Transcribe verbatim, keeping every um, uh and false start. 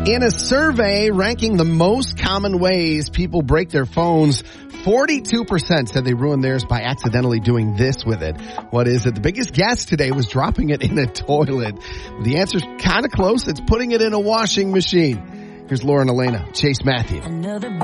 In a survey ranking the most common ways people break their phones, forty-two percent said they ruined theirs by accidentally doing this with it. What is it? The biggest guess today was dropping it in a toilet. The answer's kind of close. It's putting it in a washing machine. Here's Laura and Elena, Chase Matthew.